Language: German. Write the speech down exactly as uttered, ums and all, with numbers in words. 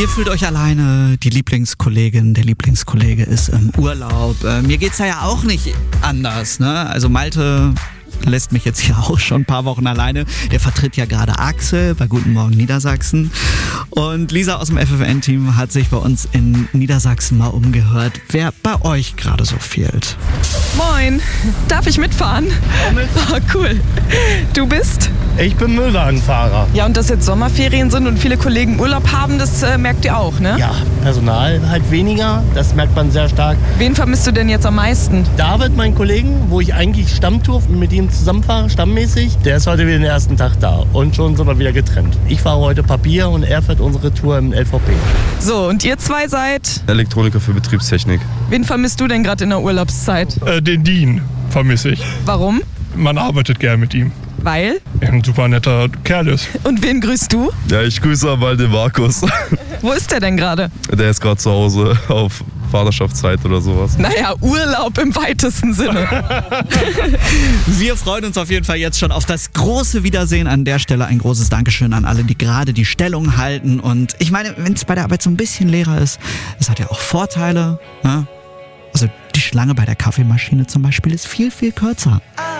Ihr fühlt euch alleine, die Lieblingskollegin, der Lieblingskollege ist im Urlaub. Äh, mir geht's da ja auch nicht anders, ne? Also Malte lässt mich jetzt hier auch schon ein paar Wochen alleine. Der vertritt ja gerade Axel bei Guten Morgen Niedersachsen. Und Lisa aus dem F F N-Team hat sich bei uns in Niedersachsen mal umgehört, wer bei euch gerade so fehlt. Moin, darf ich mitfahren? Oh, cool. Du bist? Ich bin Müllwagenfahrer. Ja, und dass jetzt Sommerferien sind und viele Kollegen Urlaub haben, das äh, merkt ihr auch, ne? Ja, Personal halt weniger, das merkt man sehr stark. Wen vermisst du denn jetzt am meisten? David, mein Kollegen, wo ich eigentlich Stammtour mit ihm zusammenfahre, stammmäßig, der ist heute wieder den ersten Tag da und schon sind wir wieder getrennt. Ich fahre heute Papier und er fährt unsere Tour im L V P. So, und ihr zwei seid? Elektroniker für Betriebstechnik. Wen vermisst du denn gerade in der Urlaubszeit? Äh, den Dean vermisse ich. Warum? Man arbeitet gern mit ihm. Weil? Er ein super netter Kerl ist. Und wen grüßt du? Ja, ich grüße mal den Markus. Wo ist der denn gerade? Der ist gerade zu Hause auf Vaterschaftszeit oder sowas. Naja, Urlaub im weitesten Sinne. Wir freuen uns auf jeden Fall jetzt schon auf das große Wiedersehen. An der Stelle ein großes Dankeschön an alle, die gerade die Stellung halten. Und ich meine, wenn es bei der Arbeit so ein bisschen leerer ist, es hat ja auch Vorteile. Ne? Also die Schlange bei der Kaffeemaschine zum Beispiel ist viel, viel kürzer.